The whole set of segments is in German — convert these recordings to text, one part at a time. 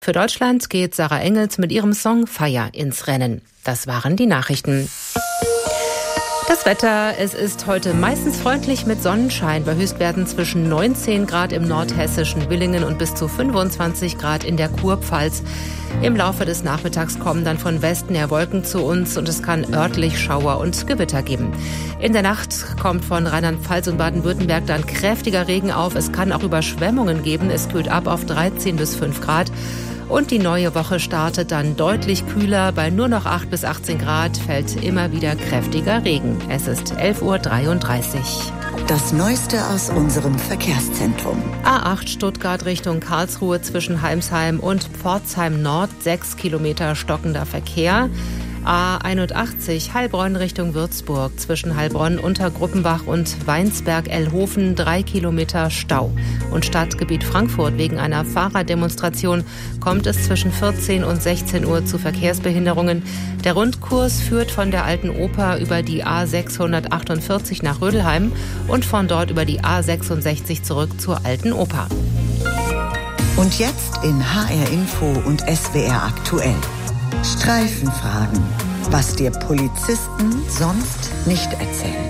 Für Deutschland geht Sarah Engels mit ihrem Song Feier ins Rennen. Das waren die Nachrichten. Das Wetter, es ist heute meistens freundlich mit Sonnenschein bei Höchstwerten zwischen 19 Grad im nordhessischen Willingen und bis zu 25 Grad in der Kurpfalz. Im Laufe des Nachmittags kommen dann von Westen her Wolken zu uns und es kann örtlich Schauer und Gewitter geben. In der Nacht kommt von Rheinland-Pfalz und Baden-Württemberg dann kräftiger Regen auf. Es kann auch Überschwemmungen geben. Es kühlt ab auf 13 bis 5 Grad. Und die neue Woche startet dann deutlich kühler. Bei nur noch 8 bis 18 Grad fällt immer wieder kräftiger Regen. Es ist 11:33 Uhr. Das Neueste aus unserem Verkehrszentrum. A8 Stuttgart Richtung Karlsruhe zwischen Heimsheim und Pforzheim Nord, 6 Kilometer stockender Verkehr. A81 Heilbronn Richtung Würzburg zwischen Heilbronn, Untergruppenbach und Weinsberg-Ellhofen 3 Kilometer Stau. Und Stadtgebiet Frankfurt wegen einer Fahrraddemonstration kommt es zwischen 14 und 16 Uhr zu Verkehrsbehinderungen. Der Rundkurs führt von der Alten Oper über die A648 nach Rödelheim und von dort über die A66 zurück zur Alten Oper. Und jetzt in HR Info und SWR aktuell. Streifenfragen, was dir Polizisten sonst nicht erzählen.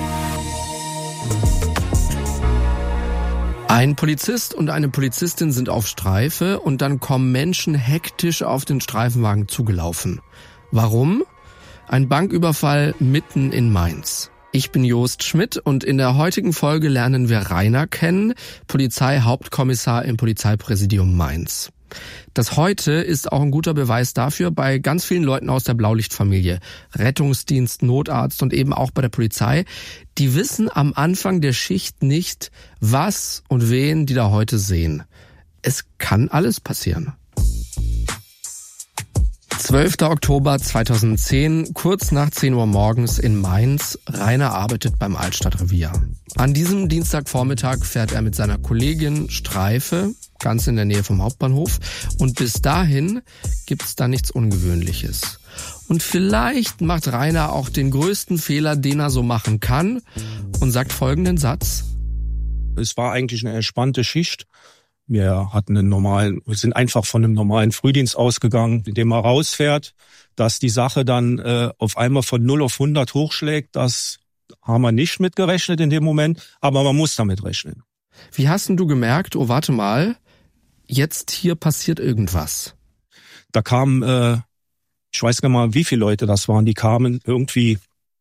Ein Polizist und eine Polizistin sind auf Streife und dann kommen Menschen hektisch auf den Streifenwagen zugelaufen. Warum? Ein Banküberfall mitten in Mainz. Ich bin Jost Schmidt und in der heutigen Folge lernen wir Rainer kennen, Polizeihauptkommissar im Polizeipräsidium Mainz. Das heute ist auch ein guter Beweis dafür bei ganz vielen Leuten aus der Blaulichtfamilie, Rettungsdienst, Notarzt und eben auch bei der Polizei. Die wissen am Anfang der Schicht nicht, was und wen die da heute sehen. Es kann alles passieren. 12. Oktober 2010, kurz nach 10 Uhr morgens in Mainz. Rainer arbeitet beim Altstadtrevier. An diesem Dienstagvormittag fährt er mit seiner Kollegin Streife, ganz in der Nähe vom Hauptbahnhof. Und bis dahin gibt's da nichts Ungewöhnliches. Und vielleicht macht Rainer auch den größten Fehler, den er so machen kann und sagt folgenden Satz. Es war eigentlich eine entspannte Schicht. Wir sind einfach von einem normalen Frühdienst ausgegangen, indem man rausfährt, dass die Sache dann auf einmal von 0 auf 100 hochschlägt. Das haben wir nicht mitgerechnet in dem Moment, aber man muss damit rechnen. Wie hast denn du gemerkt, oh warte mal, jetzt hier passiert irgendwas? Da kamen, ich weiß gar nicht mal, wie viele Leute das waren, die kamen irgendwie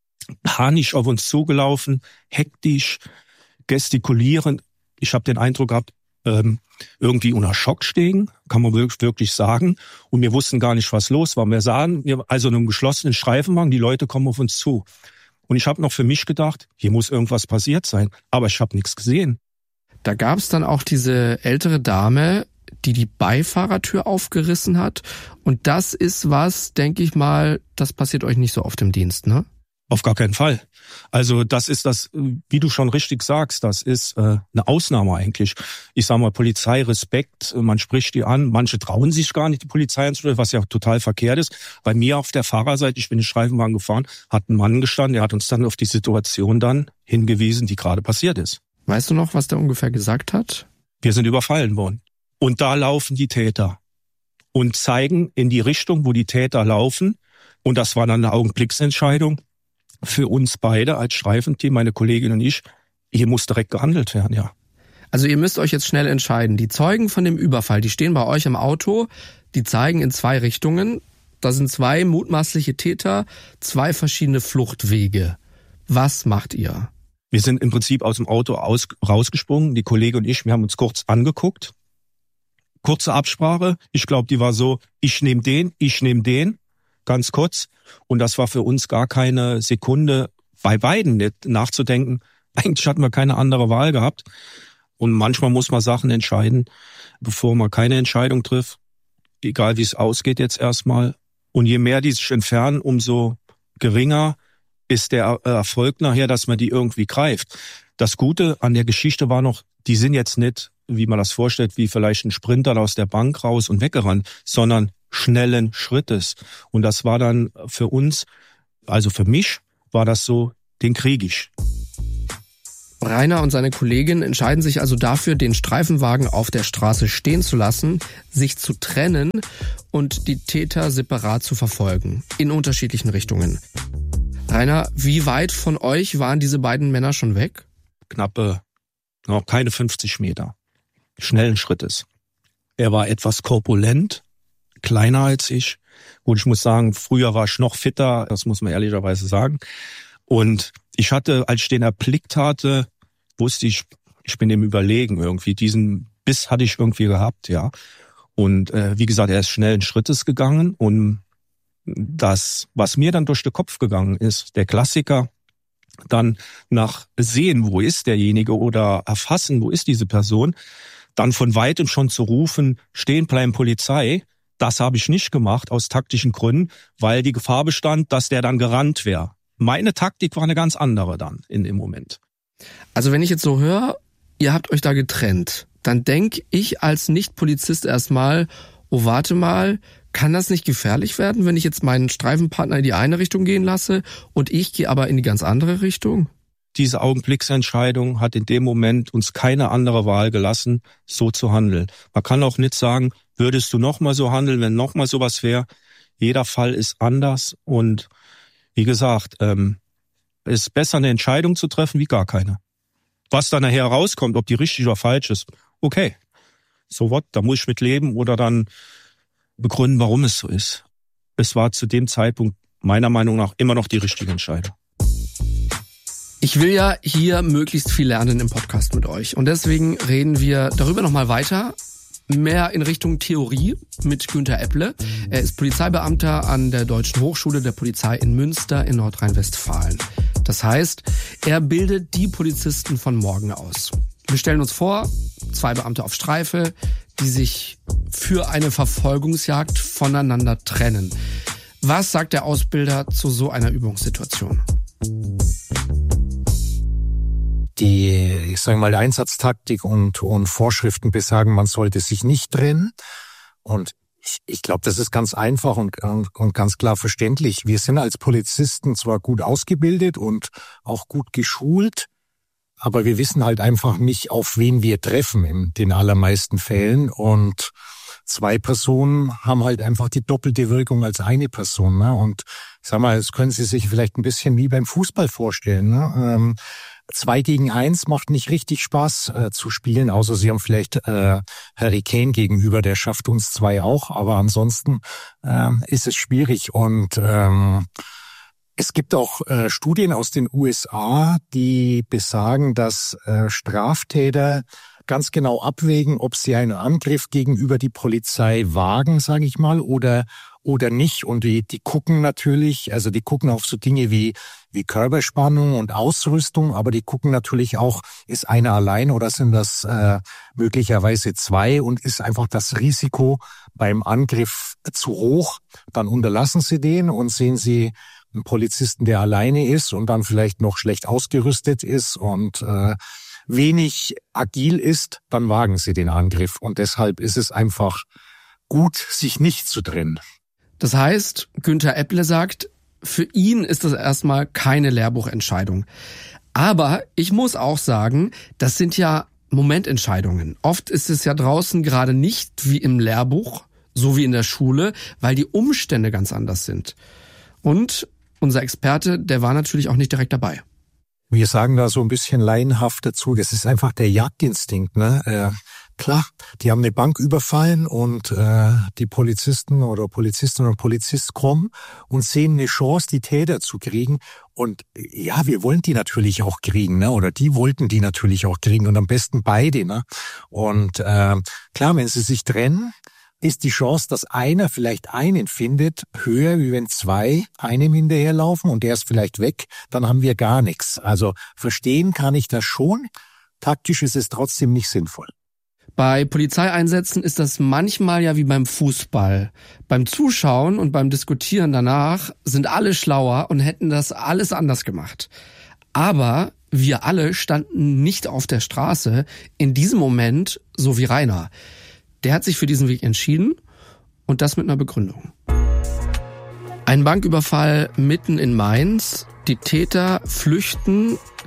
panisch auf uns zugelaufen, hektisch, gestikulieren. Ich habe den Eindruck gehabt, irgendwie unter Schock stehen, kann man wirklich sagen. Und wir wussten gar nicht, was los war. Wir sahen also in einem geschlossenen Streifenwagen, die Leute kommen auf uns zu. Und ich habe noch für mich gedacht, hier muss irgendwas passiert sein. Aber ich habe nichts gesehen. Da gab es dann auch diese ältere Dame, die Beifahrertür aufgerissen hat. Und das ist was, denke ich mal, das passiert euch nicht so oft im Dienst, ne? Auf gar keinen Fall. Also das ist das, wie du schon richtig sagst, das ist eine Ausnahme eigentlich. Ich sag mal, Polizei, Respekt, man spricht die an, manche trauen sich gar nicht, die Polizei anzusprechen, was ja total verkehrt ist. Bei mir auf der Fahrerseite, ich bin den Streifenwagen gefahren, hat ein Mann gestanden, der hat uns dann auf die Situation dann hingewiesen, die gerade passiert ist. Weißt du noch, was der ungefähr gesagt hat? Wir sind überfallen worden. Und da laufen die Täter und zeigen in die Richtung, wo die Täter laufen. Und das war dann eine Augenblicksentscheidung. Für uns beide als Streifenteam, meine Kollegin und ich, hier muss direkt gehandelt werden, ja. Also ihr müsst euch jetzt schnell entscheiden. Die Zeugen von dem Überfall, die stehen bei euch im Auto, die zeigen in 2 Richtungen. Da sind 2 mutmaßliche Täter, 2 verschiedene Fluchtwege. Was macht ihr? Wir sind im Prinzip aus dem Auto rausgesprungen, die Kollegin und ich, wir haben uns kurz angeguckt. Kurze Absprache, ich glaube, die war so, ich nehme den. Ganz kurz. Und das war für uns gar keine Sekunde bei beiden nicht nachzudenken. Eigentlich hatten wir keine andere Wahl gehabt. Und manchmal muss man Sachen entscheiden, bevor man keine Entscheidung trifft. Egal wie es ausgeht jetzt erstmal. Und je mehr die sich entfernen, umso geringer ist der Erfolg nachher, dass man die irgendwie greift. Das Gute an der Geschichte war noch, die sind jetzt nicht, wie man das vorstellt, wie vielleicht ein Sprinter aus der Bank raus und weggerannt, sondern schnellen Schrittes. Und das war dann für uns, also für mich, war das so, den krieg ich. Rainer und seine Kollegin entscheiden sich also dafür, den Streifenwagen auf der Straße stehen zu lassen, sich zu trennen und die Täter separat zu verfolgen, in unterschiedlichen Richtungen. Rainer, wie weit von euch waren diese beiden Männer schon weg? Knappe, noch keine 50 Meter. Schnellen Schrittes. Er war etwas korpulent, kleiner als ich. Und ich muss sagen, früher war ich noch fitter, das muss man ehrlicherweise sagen. Und ich hatte, als ich den erblickt hatte, wusste ich bin dem überlegen irgendwie. Diesen Biss hatte ich irgendwie gehabt, ja. Und wie gesagt, er ist schnellen Schrittes gegangen. Und das, was mir dann durch den Kopf gegangen ist, der Klassiker, dann nach sehen, wo ist derjenige oder erfassen, wo ist diese Person, dann von weitem schon zu rufen, stehen bleiben Polizei, das habe ich nicht gemacht aus taktischen Gründen, weil die Gefahr bestand, dass der dann gerannt wäre. Meine Taktik war eine ganz andere dann in dem Moment. Also wenn ich jetzt so höre, ihr habt euch da getrennt, dann denke ich als Nicht-Polizist erstmal, oh warte mal, kann das nicht gefährlich werden, wenn ich jetzt meinen Streifenpartner in die eine Richtung gehen lasse und ich gehe aber in die ganz andere Richtung? Diese Augenblicksentscheidung hat in dem Moment uns keine andere Wahl gelassen, so zu handeln. Man kann auch nicht sagen, würdest du nochmal so handeln, wenn nochmal sowas wäre. Jeder Fall ist anders und wie gesagt, ist besser eine Entscheidung zu treffen wie gar keine. Was dann nachher rauskommt, ob die richtig oder falsch ist, okay. So what, da muss ich mit leben oder dann begründen, warum es so ist. Es war zu dem Zeitpunkt meiner Meinung nach immer noch die richtige Entscheidung. Ich will ja hier möglichst viel lernen im Podcast mit euch und deswegen reden wir darüber nochmal weiter, mehr in Richtung Theorie mit Günther Epple. Er ist Polizeibeamter an der Deutschen Hochschule der Polizei in Münster in Nordrhein-Westfalen. Das heißt, er bildet die Polizisten von morgen aus. Wir stellen uns vor, 2 Beamte auf Streife, die sich für eine Verfolgungsjagd voneinander trennen. Was sagt der Ausbilder zu so einer Übungssituation? Die Einsatztaktik und Vorschriften besagen, man sollte sich nicht trennen. Und ich glaube, das ist ganz einfach und ganz klar verständlich. Wir sind als Polizisten zwar gut ausgebildet und auch gut geschult, aber wir wissen halt einfach nicht, auf wen wir treffen in den allermeisten Fällen. Und 2 Personen haben halt einfach die doppelte Wirkung als eine Person. Ne? Und ich sag mal, das können Sie sich vielleicht ein bisschen wie beim Fußball vorstellen. Ne? 2 gegen 1 macht nicht richtig Spaß zu spielen, außer Sie haben vielleicht Harry Kane gegenüber, der schafft uns 2 auch, aber ansonsten ist es schwierig. Und es gibt auch Studien aus den USA, die besagen, dass Straftäter ganz genau abwägen, ob sie einen Angriff gegenüber die Polizei wagen, sage ich mal, oder nicht. Und die gucken natürlich, also die gucken auf so Dinge wie Körperspannung und Ausrüstung, aber die gucken natürlich auch, ist einer allein oder sind das möglicherweise 2 und ist einfach das Risiko beim Angriff zu hoch, dann unterlassen sie den und sehen sie einen Polizisten, der alleine ist und dann vielleicht noch schlecht ausgerüstet ist und wenig agil ist, dann wagen sie den Angriff. Und deshalb ist es einfach gut, sich nicht zu trennen. Das heißt, Günther Epple sagt, für ihn ist das erstmal keine Lehrbuchentscheidung. Aber ich muss auch sagen, das sind ja Momententscheidungen. Oft ist es ja draußen gerade nicht wie im Lehrbuch, so wie in der Schule, weil die Umstände ganz anders sind. Und unser Experte, der war natürlich auch nicht direkt dabei. Wir sagen da so ein bisschen laienhaft dazu, das ist einfach der Jagdinstinkt, ne? Klar, die haben eine Bank überfallen und die Polizisten und Polizist kommen und sehen eine Chance, die Täter zu kriegen. Und ja, wir wollen die natürlich auch kriegen, ne? Oder die wollten die natürlich auch kriegen und am besten beide, ne? Und klar, wenn sie sich trennen, ist die Chance, dass einer vielleicht einen findet, höher, wie wenn 2 einem hinterherlaufen und der ist vielleicht weg, dann haben wir gar nichts. Also verstehen kann ich das schon, taktisch ist es trotzdem nicht sinnvoll. Bei Polizeieinsätzen ist das manchmal ja wie beim Fußball. Beim Zuschauen und beim Diskutieren danach sind alle schlauer und hätten das alles anders gemacht. Aber wir alle standen nicht auf der Straße, in diesem Moment so wie Rainer. Der hat sich für diesen Weg entschieden und das mit einer Begründung. Ein Banküberfall mitten in Mainz. Die Täter flüchten.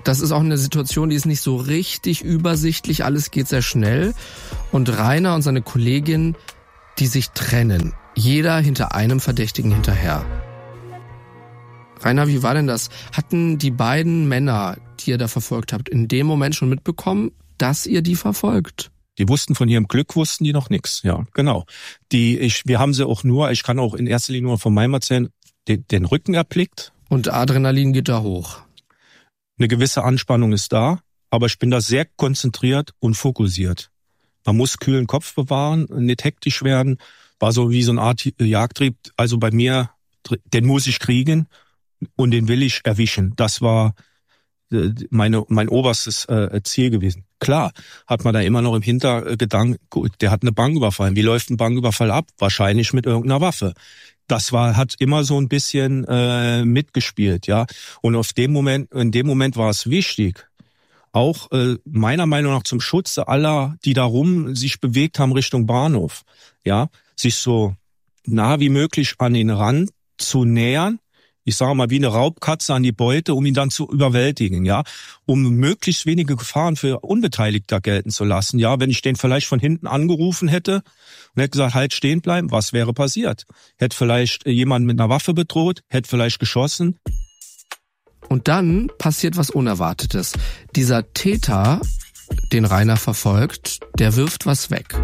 Das ist auch eine Situation, die ist nicht so richtig übersichtlich. Alles geht sehr schnell. Und Rainer und seine Kollegin, die sich trennen. Jeder hinter einem Verdächtigen hinterher. Rainer, wie war denn das? Hatten die beiden Männer, die ihr da verfolgt habt, in dem Moment schon mitbekommen, dass ihr die verfolgt? Die wussten von ihrem Glück, wussten die noch nichts. Ja, genau. Wir haben sie auch nur, ich kann auch in erster Linie nur von meinem erzählen, den Rücken erblickt. Und Adrenalin geht da hoch. Eine gewisse Anspannung ist da, aber ich bin da sehr konzentriert und fokussiert. Man muss kühlen Kopf bewahren, nicht hektisch werden. War so wie so eine Art Jagdtrieb. Also bei mir, den muss ich kriegen und den will ich erwischen. Das war mein oberstes Ziel gewesen. Klar, hat man da immer noch im Hintergedanken, gut, der hat eine Bank überfallen. Wie läuft ein Banküberfall ab? Wahrscheinlich mit irgendeiner Waffe. Das hat immer so ein bisschen mitgespielt, ja. Und in dem Moment war es wichtig, auch meiner Meinung nach zum Schutze aller, die darum sich bewegt haben Richtung Bahnhof, ja, sich so nah wie möglich an den Rand zu nähern. Ich sage mal, wie eine Raubkatze an die Beute, um ihn dann zu überwältigen, ja, um möglichst wenige Gefahren für Unbeteiligter gelten zu lassen, ja. Wenn ich den vielleicht von hinten angerufen hätte und hätte gesagt, halt stehen bleiben, was wäre passiert? Hätte vielleicht jemand mit einer Waffe bedroht, hätte vielleicht geschossen. Und dann passiert was Unerwartetes. Dieser Täter, den Rainer verfolgt, der wirft was weg.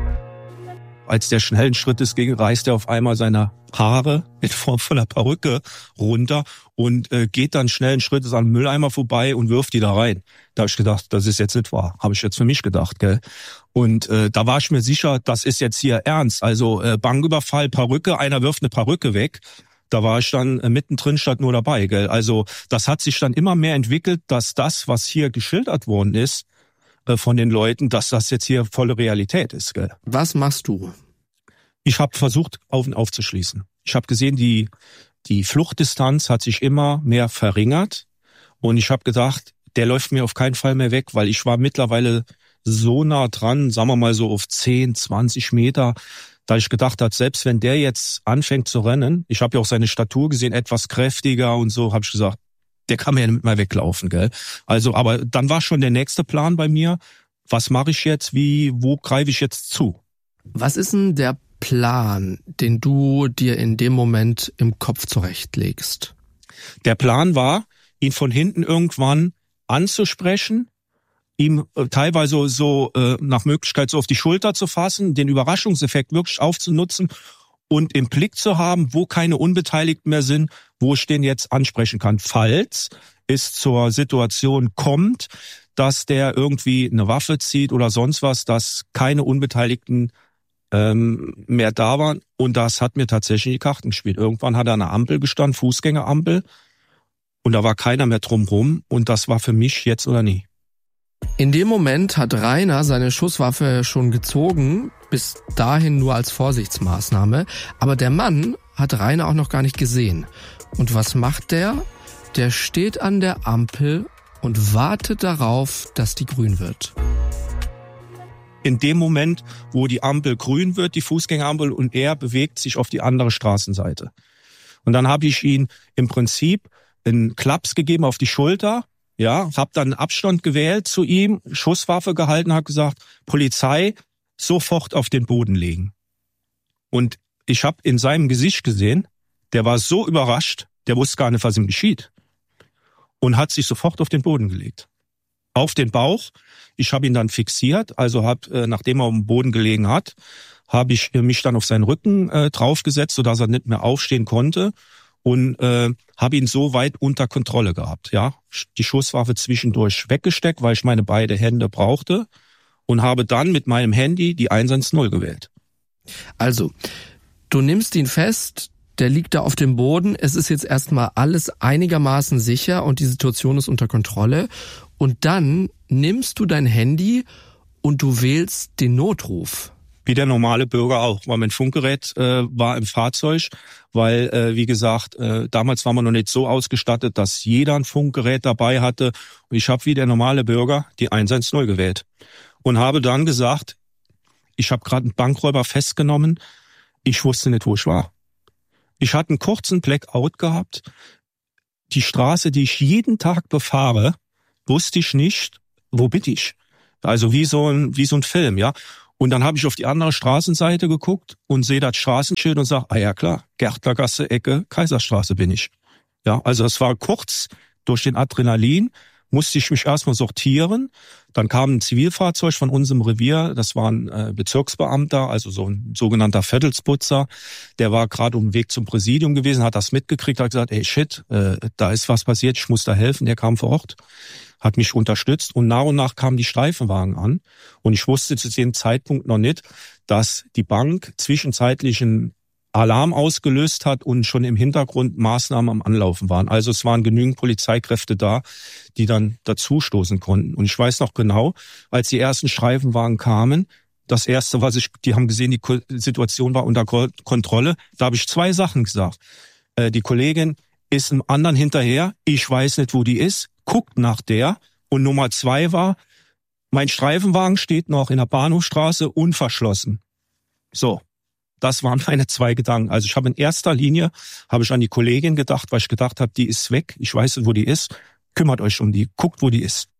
Als der schnellen Schrittes ging, reißt er auf einmal seine Haare in Form von einer Perücke runter und geht dann schnellen Schrittes an den Mülleimer vorbei und wirft die da rein. Da habe ich gedacht, das ist jetzt nicht wahr. Habe ich jetzt für mich gedacht, gell? Und da war ich mir sicher, das ist jetzt hier ernst. Also Banküberfall, Perücke, einer wirft eine Perücke weg. Da war ich dann mittendrin statt nur dabei, gell? Also das hat sich dann immer mehr entwickelt, dass das, was hier geschildert worden ist, von den Leuten, dass das jetzt hier volle Realität ist, gell? Was machst du? Ich habe versucht, aufzuschließen. Ich habe gesehen, die Fluchtdistanz hat sich immer mehr verringert und ich habe gedacht, der läuft mir auf keinen Fall mehr weg, weil ich war mittlerweile so nah dran, sagen wir mal so auf 10, 20 Meter, da ich gedacht habe, selbst wenn der jetzt anfängt zu rennen, ich habe ja auch seine Statur gesehen, etwas kräftiger und so, habe ich gesagt, der kann mir ja nicht mehr weglaufen, gell? Also, aber dann war schon der nächste Plan bei mir. Was mache ich jetzt? Wo greife ich jetzt zu? Was ist denn der Plan, den du dir in dem Moment im Kopf zurechtlegst? Der Plan war, ihn von hinten irgendwann anzusprechen, ihm teilweise so nach Möglichkeit so auf die Schulter zu fassen, den Überraschungseffekt wirklich aufzunutzen und im Blick zu haben, wo keine Unbeteiligten mehr sind, wo ich den jetzt ansprechen kann. Falls es zur Situation kommt, dass der irgendwie eine Waffe zieht oder sonst was, dass keine Unbeteiligten mehr da waren. Und das hat mir tatsächlich die Karten gespielt. Irgendwann hat er an einer Ampel gestanden, Fußgängerampel, und da war keiner mehr drumrum. Und das war für mich jetzt oder nie. In dem Moment hat Rainer seine Schusswaffe schon gezogen, bis dahin nur als Vorsichtsmaßnahme. Aber der Mann hat Rainer auch noch gar nicht gesehen. Und was macht der? Der steht an der Ampel und wartet darauf, dass die grün wird. In dem Moment, wo die Ampel grün wird, die Fußgängerampel, und er bewegt sich auf die andere Straßenseite. Und dann habe ich ihn im Prinzip einen Klaps gegeben auf die Schulter, ja, habe dann Abstand gewählt zu ihm, Schusswaffe gehalten, habe gesagt, Polizei, sofort auf den Boden legen. Und ich habe in seinem Gesicht gesehen, der war so überrascht, der wusste gar nicht, was ihm geschieht. Und hat sich sofort auf den Boden gelegt. Auf den Bauch. Ich habe ihn dann fixiert, also nachdem er auf dem Boden gelegen hat, habe ich mich dann auf seinen Rücken draufgesetzt, sodass er nicht mehr aufstehen konnte, und habe ihn so weit unter Kontrolle gehabt. Ja, die Schusswaffe zwischendurch weggesteckt, weil ich meine beiden Hände brauchte, und habe dann mit meinem Handy die 110 gewählt. Also, du nimmst ihn fest, der liegt da auf dem Boden, es ist jetzt erstmal alles einigermaßen sicher und die Situation ist unter Kontrolle. Und dann nimmst du dein Handy und du wählst den Notruf. Wie der normale Bürger auch, weil mein Funkgerät war im Fahrzeug, weil, wie gesagt, damals war man noch nicht so ausgestattet, dass jeder ein Funkgerät dabei hatte. Und ich habe wie der normale Bürger die 110 gewählt und habe dann gesagt, ich habe gerade einen Bankräuber festgenommen, ich wusste nicht, wo ich war. Ich hatte einen kurzen Blackout gehabt. Die Straße, die ich jeden Tag befahre, wusste ich nicht, wo bin ich? Also wie so ein Film, ja. Und dann habe ich auf die andere Straßenseite geguckt und sehe das Straßenschild und sage, ja klar, Gärtlergasse, Ecke, Kaiserstraße bin ich. Ja, also es war kurz durch den Adrenalin, musste ich mich erstmal sortieren. Dann kam ein Zivilfahrzeug von unserem Revier, das war ein Bezirksbeamter, also so ein sogenannter Vettelsputzer. Der war gerade auf dem Weg zum Präsidium gewesen, hat das mitgekriegt, hat gesagt, ey shit, da ist was passiert, ich muss da helfen. Der kam vor Ort, hat mich unterstützt und nach kamen die Streifenwagen an. Und ich wusste zu dem Zeitpunkt noch nicht, dass die Bank zwischenzeitlich einen Alarm ausgelöst hat und schon im Hintergrund Maßnahmen am Anlaufen waren. Also es waren genügend Polizeikräfte da, die dann dazustoßen konnten. Und ich weiß noch genau, als die ersten Streifenwagen kamen, das erste, die haben gesehen, die Situation war unter Kontrolle. Da habe ich 2 Sachen gesagt. Die Kollegin ist einem anderen hinterher, ich weiß nicht, wo die ist, guckt nach der. Und Nummer 2 war, mein Streifenwagen steht noch in der Bahnhofstraße unverschlossen. So. Das waren meine 2 Gedanken. Also ich habe in erster Linie an die Kollegin gedacht, weil ich gedacht habe, die ist weg. Ich weiß nicht, wo die ist. Kümmert euch um die. Guckt, wo die ist.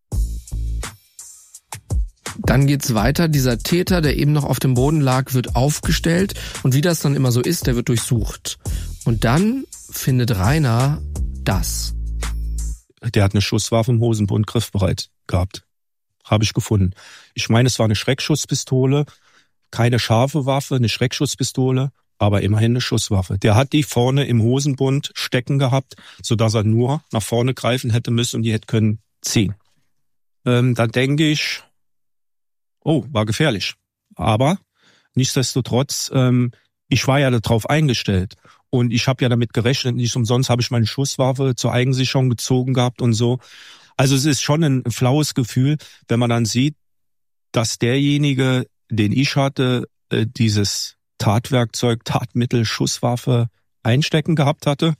Dann geht's weiter. Dieser Täter, der eben noch auf dem Boden lag, wird aufgestellt. Und wie das dann immer so ist, der wird durchsucht. Und dann findet Rainer das. Der hat eine Schusswaffe im Hosenbund griffbereit gehabt. Habe ich gefunden. Ich meine, es war eine Schreckschusspistole. Keine scharfe Waffe, eine Schreckschusspistole, aber immerhin eine Schusswaffe. Der hat die vorne im Hosenbund stecken gehabt, sodass er nur nach vorne greifen hätte müssen und die hätte können ziehen. Dann denke ich, war gefährlich. Aber nichtsdestotrotz, ich war ja darauf eingestellt und ich habe ja damit gerechnet, nicht umsonst habe ich meine Schusswaffe zur Eigensicherung gezogen gehabt und so. Also es ist schon ein flaues Gefühl, wenn man dann sieht, dass derjenige, den ich hatte, dieses Tatwerkzeug, Tatmittel, Schusswaffe einstecken gehabt hatte.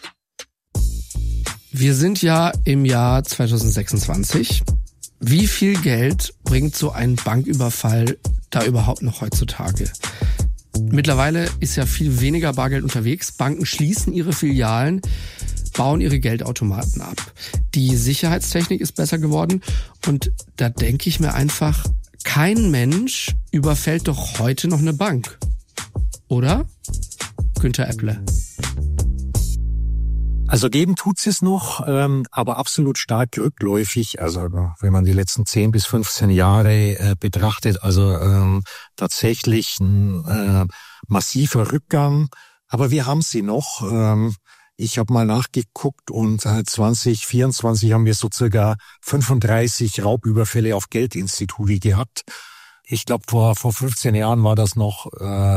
Wir sind ja im Jahr 2026. Wie viel Geld bringt so ein Banküberfall da überhaupt noch heutzutage? Mittlerweile ist ja viel weniger Bargeld unterwegs. Banken schließen ihre Filialen, bauen ihre Geldautomaten ab. Die Sicherheitstechnik ist besser geworden und da denke ich mir einfach, kein Mensch überfällt doch heute noch eine Bank. Oder? Günter Epple. Also geben tut's es noch, aber absolut stark rückläufig. Also wenn man die letzten 10 bis 15 Jahre betrachtet, also tatsächlich ein massiver Rückgang. Aber wir haben sie noch. Ich habe mal nachgeguckt und 2024 haben wir so circa 35 Raubüberfälle auf Geldinstitute gehabt. Ich glaube, vor 15 Jahren war das noch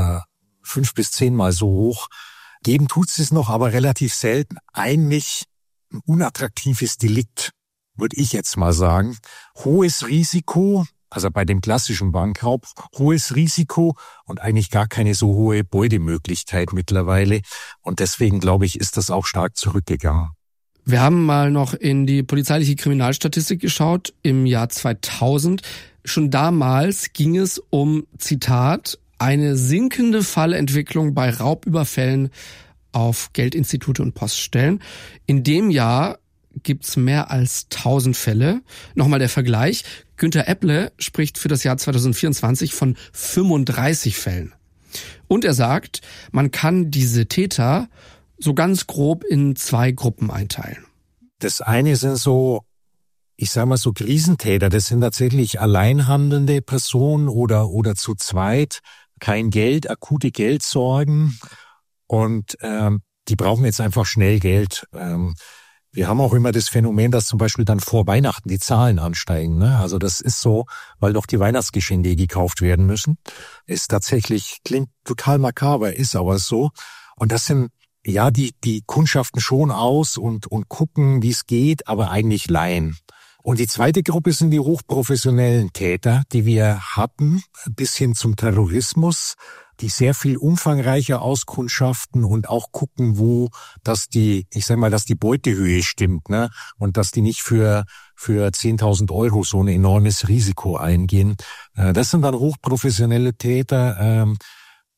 5 bis 10 Mal so hoch. Geben tut's es noch, aber relativ selten. Eigentlich ein unattraktives Delikt, würde ich jetzt mal sagen. Hohes Risiko, also bei dem klassischen Bankraub, hohes Risiko und eigentlich gar keine so hohe Beutemöglichkeit mittlerweile. Und deswegen, glaube ich, ist das auch stark zurückgegangen. Wir haben mal noch in die polizeiliche Kriminalstatistik geschaut im Jahr 2000. Schon damals ging es um, Zitat, eine sinkende Fallentwicklung bei Raubüberfällen auf Geldinstitute und Poststellen. In dem Jahr gibt's mehr als 1000 Fälle. Nochmal der Vergleich. Günter Epple spricht für das Jahr 2024 von 35 Fällen. Und er sagt, man kann diese Täter so ganz grob in 2 Gruppen einteilen. Das eine sind so, ich sag mal so Krisentäter. Das sind tatsächlich alleinhandelnde Personen oder zu zweit. Kein Geld, akute Geldsorgen und die brauchen jetzt einfach schnell Geld. Wir haben auch immer das Phänomen, dass zum Beispiel dann vor Weihnachten die Zahlen ansteigen. Ne? Also das ist so, weil doch die Weihnachtsgeschenke gekauft werden müssen. Ist tatsächlich, klingt total makaber, ist aber so. Und das sind, ja, die kundschaften schon aus und gucken, wie es geht, aber eigentlich Laien. Und die zweite Gruppe sind die hochprofessionellen Täter, die wir hatten, bis hin zum Terrorismus, die sehr viel umfangreicher auskundschaften und auch gucken, wo, dass die Beutehöhe stimmt, ne? Und dass die nicht für 10.000 € so ein enormes Risiko eingehen. Das sind dann hochprofessionelle Täter,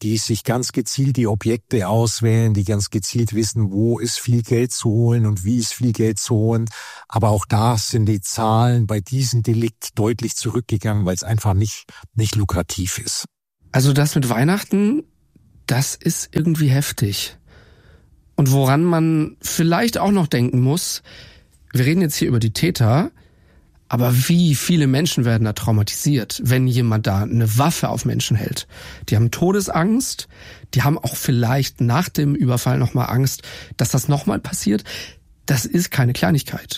die sich ganz gezielt die Objekte auswählen, die ganz gezielt wissen, wo ist viel Geld zu holen und wie ist viel Geld zu holen. Aber auch da sind die Zahlen bei diesem Delikt deutlich zurückgegangen, weil es einfach nicht lukrativ ist. Also das mit Weihnachten, das ist irgendwie heftig. Und woran man vielleicht auch noch denken muss, wir reden jetzt hier über die Täter, aber wie viele Menschen werden da traumatisiert, wenn jemand da eine Waffe auf Menschen hält? Die haben Todesangst, die haben auch vielleicht nach dem Überfall nochmal Angst, dass das nochmal passiert. Das ist keine Kleinigkeit.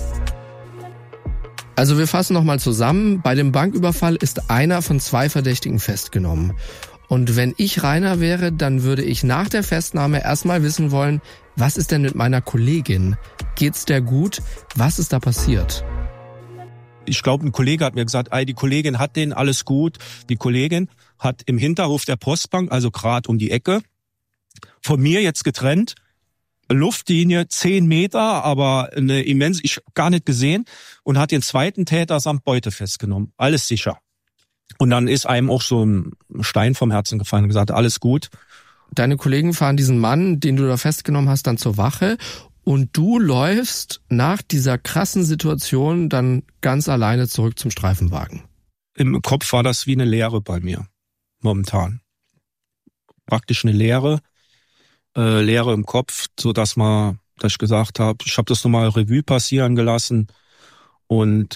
Also wir fassen nochmal zusammen. Bei dem Banküberfall ist einer von 2 Verdächtigen festgenommen. Und wenn ich Rainer wäre, dann würde ich nach der Festnahme erstmal wissen wollen, was ist denn mit meiner Kollegin? Geht's der gut? Was ist da passiert? Ich glaube, ein Kollege hat mir gesagt, die Kollegin hat denen alles gut. Die Kollegin hat im Hinterhof der Postbank, also gerade um die Ecke, von mir jetzt getrennt, Luftlinie 10 Meter, aber eine immense, ich gar nicht gesehen, und hat den zweiten Täter samt Beute festgenommen. Alles sicher. Und dann ist einem auch so ein Stein vom Herzen gefallen und gesagt, alles gut. Deine Kollegen fahren diesen Mann, den du da festgenommen hast, dann zur Wache. Und du läufst nach dieser krassen Situation dann ganz alleine zurück zum Streifenwagen. Im Kopf war das wie eine Leere bei mir, momentan. Praktisch eine Leere im Kopf, so dass ich gesagt habe, ich habe das nochmal Revue passieren gelassen. Und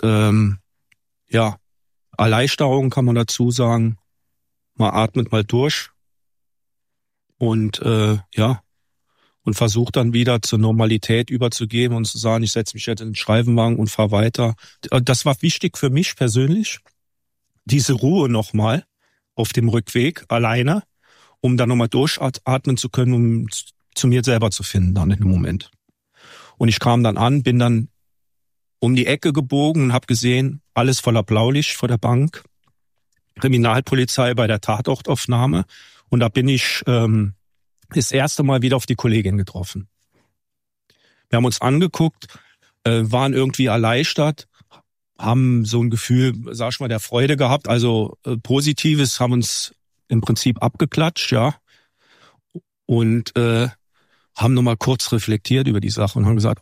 Erleichterung kann man dazu sagen. Man atmet mal durch und und versucht dann wieder zur Normalität überzugehen und zu sagen, ich setze mich jetzt in den Streifenwagen und fahre weiter. Das war wichtig für mich persönlich, diese Ruhe nochmal auf dem Rückweg alleine, um dann nochmal durchatmen zu können, um zu mir selber zu finden dann in dem Moment. Und ich kam dann an, bin dann um die Ecke gebogen und habe gesehen, alles voller Blaulicht vor der Bank, Kriminalpolizei bei der Tatortaufnahme, und da bin ich das erste Mal wieder auf die Kollegin getroffen. Wir haben uns angeguckt, waren irgendwie erleichtert, haben so ein Gefühl, sag ich mal, der Freude gehabt, also Positives, haben uns im Prinzip abgeklatscht, ja, und haben nochmal kurz reflektiert über die Sache und haben gesagt,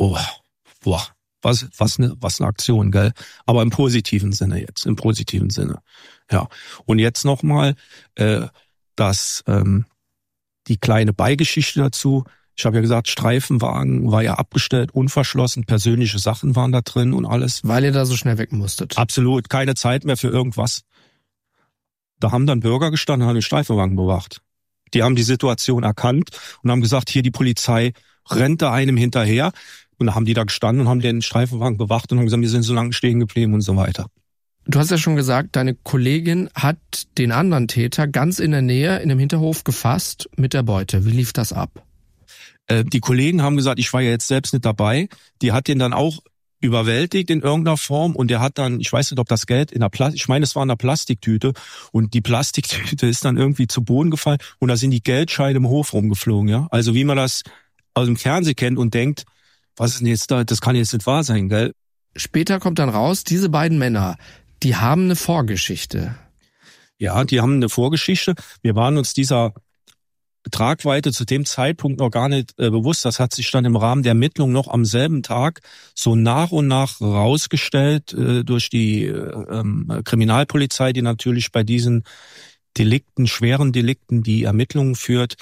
was eine Aktion, gell? Aber im positiven Sinne jetzt, ja. Und jetzt nochmal, die kleine Beigeschichte dazu. Ich habe ja gesagt, Streifenwagen war ja abgestellt, unverschlossen, persönliche Sachen waren da drin und alles. Weil ihr da so schnell weg musstet. Absolut, keine Zeit mehr für irgendwas. Da haben dann Bürger gestanden und haben den Streifenwagen bewacht. Die haben die Situation erkannt und haben gesagt, hier die Polizei rennt da einem hinterher. Und da haben die da gestanden und haben den Streifenwagen bewacht und haben gesagt, wir sind so lange stehen geblieben und so weiter. Du hast ja schon gesagt, deine Kollegin hat den anderen Täter ganz in der Nähe in dem Hinterhof gefasst mit der Beute. Wie lief das ab? Die Kollegen haben gesagt, ich war ja jetzt selbst nicht dabei. Die hat den dann auch überwältigt in irgendeiner Form und der hat dann, ich weiß nicht, ob das Geld ich meine, es war in einer Plastiktüte und die Plastiktüte ist dann irgendwie zu Boden gefallen und da sind die Geldscheine im Hof rumgeflogen, ja. Also wie man das aus dem Fernsehen kennt und denkt, was ist denn jetzt da, das kann jetzt nicht wahr sein, gell? Später kommt dann raus, diese beiden Männer, die haben eine Vorgeschichte. Ja, die haben eine Vorgeschichte. Wir waren uns dieser Tragweite zu dem Zeitpunkt noch gar nicht bewusst. Das hat sich dann im Rahmen der Ermittlung noch am selben Tag so nach und nach rausgestellt durch die Kriminalpolizei, die natürlich bei diesen Delikten, schweren Delikten, die Ermittlungen führt.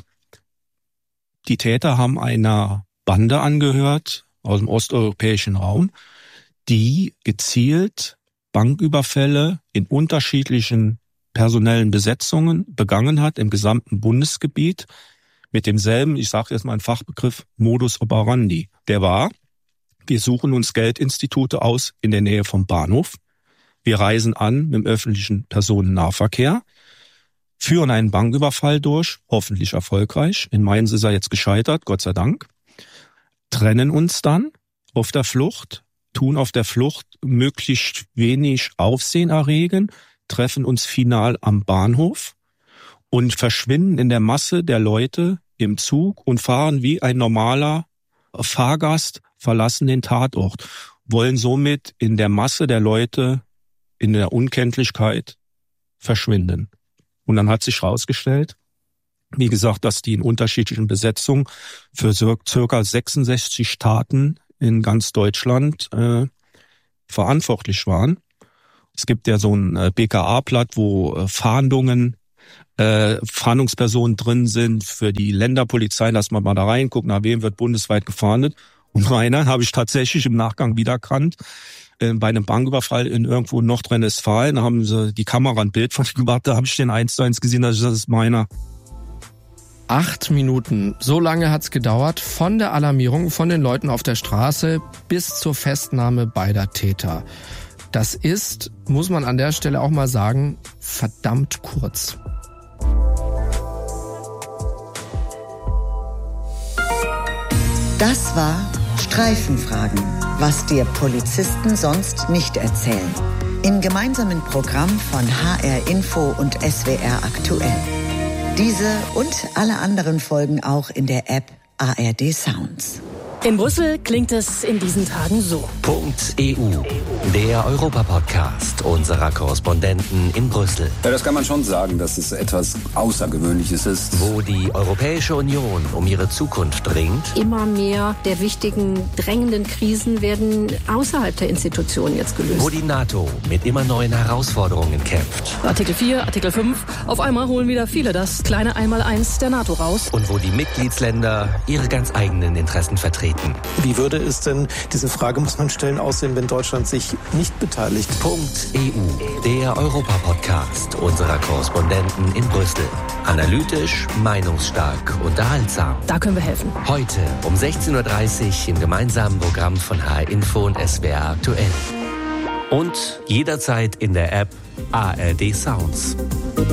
Die Täter haben einer Bande angehört aus dem osteuropäischen Raum, die gezielt Banküberfälle in unterschiedlichen personellen Besetzungen begangen hat im gesamten Bundesgebiet mit demselben, ich sage jetzt mal einen Fachbegriff, Modus operandi. Der war, wir suchen uns Geldinstitute aus in der Nähe vom Bahnhof, wir reisen an mit dem öffentlichen Personennahverkehr, führen einen Banküberfall durch, hoffentlich erfolgreich. In Mainz ist er jetzt gescheitert, Gott sei Dank. Trennen uns dann auf der Flucht, tun auf der Flucht möglichst wenig Aufsehen erregen, treffen uns final am Bahnhof und verschwinden in der Masse der Leute im Zug und fahren wie ein normaler Fahrgast, verlassen den Tatort, wollen somit in der Masse der Leute in der Unkenntlichkeit verschwinden. Und dann hat sich herausgestellt, Wie gesagt, dass die in unterschiedlichen Besetzungen für circa 66 Staaten in ganz Deutschland verantwortlich waren. Es gibt ja so ein BKA-Blatt, wo Fahndungspersonen drin sind für die Länderpolizei, dass man mal da reinguckt, nach wem wird bundesweit gefahndet. Und meiner habe ich tatsächlich im Nachgang wiedererkannt. Bei einem Banküberfall in irgendwo in Nordrhein-Westfalen haben sie die Kamera ein Bild von gemacht, da habe ich den 1:1 gesehen, das ist meiner. 8 Minuten, so lange hat's gedauert, von der Alarmierung von den Leuten auf der Straße bis zur Festnahme beider Täter. Das ist, muss man an der Stelle auch mal sagen, verdammt kurz. Das war Streifenfragen, was dir Polizisten sonst nicht erzählen. Im gemeinsamen Programm von HR Info und SWR aktuell. Diese und alle anderen Folgen auch in der App ARD Sounds. In Brüssel klingt es in diesen Tagen so. .eu, der Europa-Podcast unserer Korrespondenten in Brüssel. Ja, das kann man schon sagen, dass es etwas Außergewöhnliches ist. Wo die Europäische Union um ihre Zukunft ringt. Immer mehr der wichtigen, drängenden Krisen werden außerhalb der Institutionen jetzt gelöst. Wo die NATO mit immer neuen Herausforderungen kämpft. Artikel 4, Artikel 5, auf einmal holen wieder viele das kleine Einmaleins der NATO raus. Und wo die Mitgliedsländer ihre ganz eigenen Interessen vertreten. Wie würde es denn, diese Frage muss man stellen, aussehen, wenn Deutschland sich nicht beteiligt? .eu, der Europa-Podcast unserer Korrespondenten in Brüssel. Analytisch, meinungsstark, unterhaltsam. Da können wir helfen. Heute um 16:30 Uhr im gemeinsamen Programm von HR Info und SWR aktuell. Und jederzeit in der App ARD Sounds.